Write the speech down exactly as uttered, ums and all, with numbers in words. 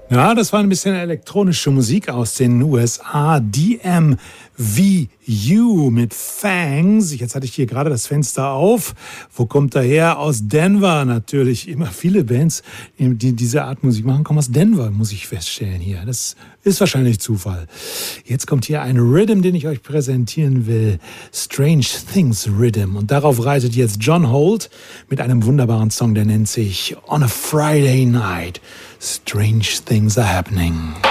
Ja, das war ein bisschen elektronische Musik aus den U S A. D M V U mit Fangs. Jetzt hatte ich hier gerade das Fenster auf. Wo kommt er her? Aus Denver natürlich. Immer viele Bands, die diese Art Musik machen, kommen aus Denver, muss ich feststellen hier. Das ist wahrscheinlich Zufall. Jetzt kommt hier ein Rhythm, den ich euch präsentieren will. Strange Things Rhythm. Und darauf reitet jetzt John Holt mit einem wunderbaren Song, der nennt sich On a Friday Night. Strange Things Are Happening.